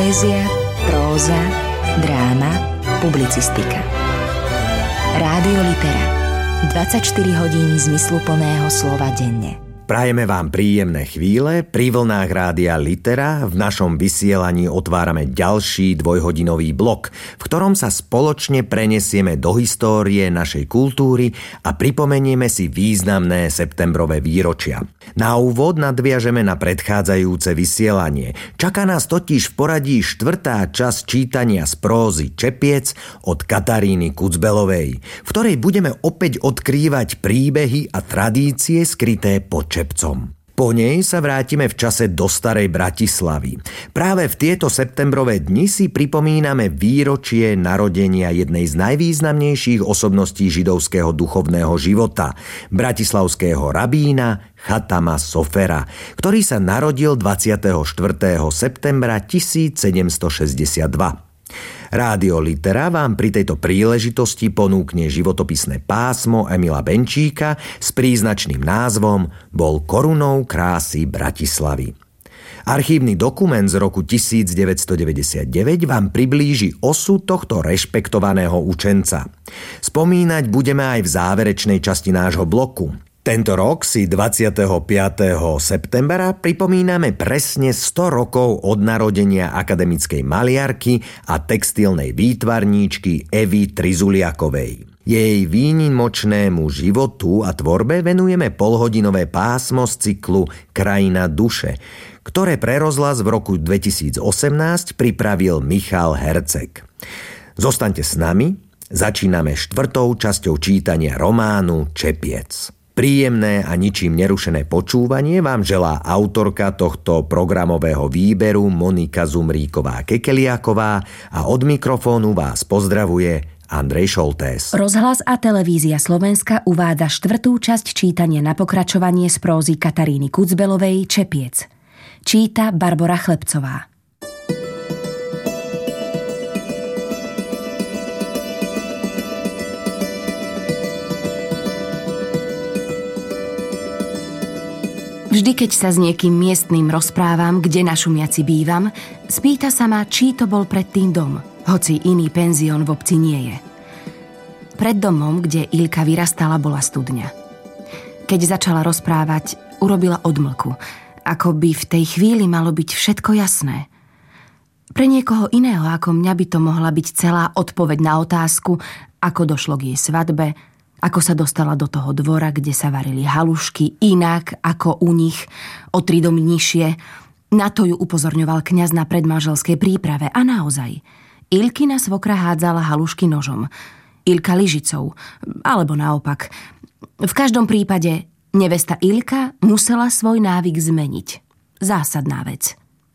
Poézia, próza, dráma, publicistika. Rádio Litera. 24 hodín zmysluplného slova denne. Prajeme vám príjemné chvíle. Pri vlnách Rádia Litera v našom vysielaní otvárame ďalší dvojhodinový blok, v ktorom sa spoločne prenesieme do histórie našej kultúry a pripomenieme si významné septembrové výročia. Na úvod nadviažeme na predchádzajúce vysielanie. Čaká nás totiž v poradí 4. časť čítania z prózy Čepiec od Kataríny Kucbelovej, v ktorej budeme opäť odkrývať príbehy a tradície skryté pod Čepcom. Po nej sa vrátime v čase do starej Bratislavy. Práve v tieto septembrové dni si pripomíname výročie narodenia jednej z najvýznamnejších osobností židovského duchovného života, bratislavského rabína Chatama Sofera, ktorý sa narodil 24. septembra 1762. Rádio Litera vám pri tejto príležitosti ponúkne životopisné pásmo Emila Benčíka s príznačným názvom Bol korunou krásy Bratislavy. Archívny dokument z roku 1999 vám priblíži osud tohto rešpektovaného učenca. Spomínať budeme aj v záverečnej časti nášho bloku. Tento rok si 25. septembra pripomíname presne 100 rokov od narodenia akademickej maliarky a textilnej výtvarníčky Evy Trizuliakovej. Jej výnimočnému životu a tvorbe venujeme polhodinové pásmo z cyklu Krajina duše, ktoré pre rozhlas v roku 2018 pripravil Michal Herceg. Zostaňte s nami, začíname 4. časťou čítania románu Čepiec. Príjemné a ničím nerušené počúvanie vám želá autorka tohto programového výberu Monika Zumríková-Kekeliaková a od mikrofónu vás pozdravuje Andrej Šoltés. Rozhlas a televízia Slovenska uvádza 4. časť čítania na pokračovanie z prózy Kataríny Kucbelovej Čepiec. Číta Barbora Chlebcová. Vždy, keď sa s niekým miestnym rozprávam, kde na Šumiaci bývam, spýta sa ma, či to bol predtým dom, hoci iný penzión v obci nie je. Pred domom, kde Ilka vyrastala, bola studňa. Keď začala rozprávať, urobila odmlku, ako by v tej chvíli malo byť všetko jasné. Pre niekoho iného ako mňa by to mohla byť celá odpoveď na otázku, ako došlo k jej svadbe, ako sa dostala do toho dvora, kde sa varili halušky, inak ako u nich, o 3 domy nižšie. Na to ju upozorňoval kňaz na predmanželskej príprave. A naozaj, Ilkina svokra hádzala halušky nožom, Ilka lyžicou, alebo naopak. V každom prípade nevesta Ilka musela svoj návyk zmeniť. Zásadná vec.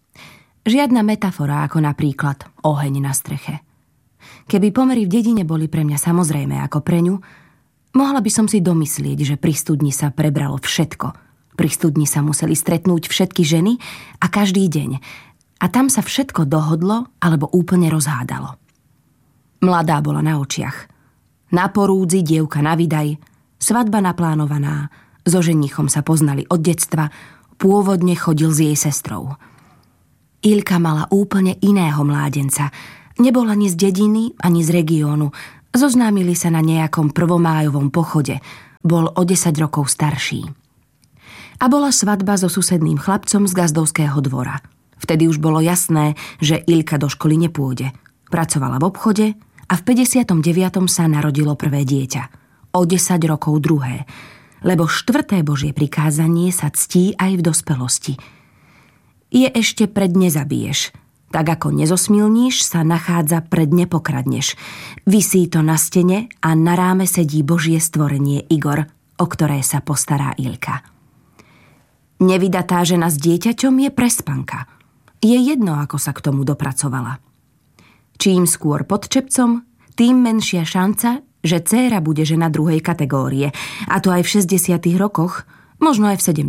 Žiadna metafora, ako napríklad oheň na streche. Keby pomery v dedine boli pre mňa samozrejme ako pre ňu, mohla by som si domyslieť, že pri studni sa prebralo všetko. Pri studni sa museli stretnúť všetky ženy a každý deň. A tam sa všetko dohodlo alebo úplne rozhádalo. Mladá bola na očiach. Na porúdzi dievka na vydaj, svadba naplánovaná, so ženichom sa poznali od detstva, pôvodne chodil s jej sestrou. Ilka mala úplne iného mládenca. Nebola ani z dediny, ani z regiónu. Zoznámili sa na nejakom prvomájovom pochode. Bol o 10 rokov starší. A bola svadba so susedným chlapcom z Gazdovského dvora. Vtedy už bolo jasné, že Ilka do školy nepôjde. Pracovala v obchode a v 59. sa narodilo prvé dieťa. O 10 rokov druhé. Lebo 4. Božie prikázanie sa ctí aj v dospelosti. Je ešte pred nezabiješ. Tak ako nezosmilníš, sa nachádza pred nepokradneš. Visí to na stene a na ráme sedí Božie stvorenie Igor, o ktoré sa postará Ilka. Nevydatá žena s dieťaťom je prespanka. Je jedno, ako sa k tomu dopracovala. Čím skôr pod čepcom, tým menšia šanca, že dcéra bude žena druhej kategórie, a to aj v 60. rokoch, možno aj v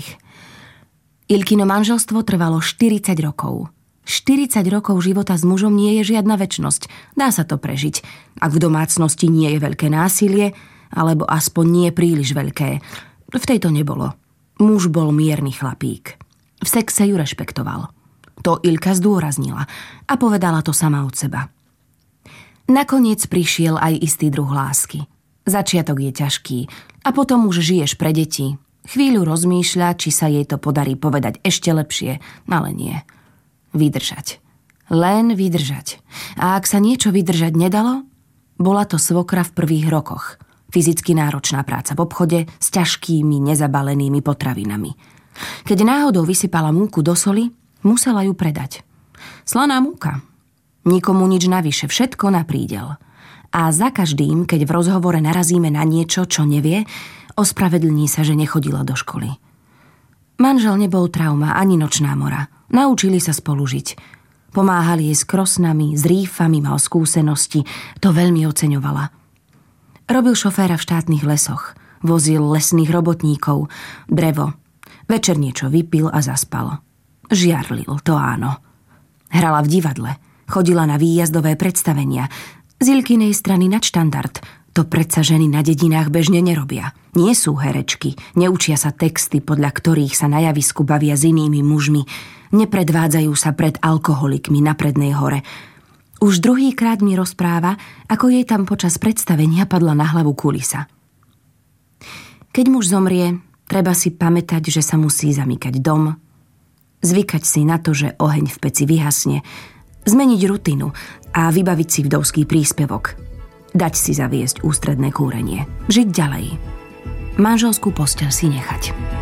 70. Ilkino manželstvo trvalo 40 rokov. 40 rokov života s mužom nie je žiadna večnosť. Dá sa to prežiť, ak v domácnosti nie je veľké násilie, alebo aspoň nie príliš veľké. V tejto nebolo. Muž bol mierny chlapík. V sexe ju rešpektoval. To Ilka zdôraznila a povedala to sama od seba. Nakoniec prišiel aj istý druh lásky. Začiatok je ťažký a potom už žiješ pre deti. Chvíľu rozmýšľa, či sa jej to podarí povedať ešte lepšie, ale nie. Vydržať. Len vydržať. A ak sa niečo vydržať nedalo, bola to svokra v prvých rokoch. Fyzicky náročná práca v obchode s ťažkými, nezabalenými potravinami. Keď náhodou vysypala múku do soli, musela ju predať. Slaná múka. Nikomu nič navyše, všetko na prídel. A za každým, keď v rozhovore narazíme na niečo, čo nevie, ospravedlní sa, že nechodila do školy. Manžel nebol trauma ani nočná mora. Naučili sa spolužiť. Pomáhali jej s krosnami, s rýfami, mal skúsenosti. To veľmi oceňovala. Robil šoféra v štátnych lesoch. Vozil lesných robotníkov. Drevo. Večer niečo vypil a zaspal. Žiarlil, to áno. Hrala v divadle. Chodila na výjazdové predstavenia. Z Ilkinej strany nadštandard. To predsa ženy na dedinách bežne nerobia. Nie sú herečky. Neučia sa texty, podľa ktorých sa na javisku bavia s inými mužmi. Nepredvádzajú sa pred alkoholikmi na prednej hore. Už druhýkrát mi rozpráva, ako jej tam počas predstavenia padla na hlavu kulisa. Keď muž zomrie, treba si pamätať, že sa musí zamykať dom, zvykať si na to, že oheň v peci vyhasne, zmeniť rutinu a vybaviť si vdovský príspevok. Dať si zaviesť ústredné kúrenie. Žiť ďalej. Manželskú posteľ si nechať.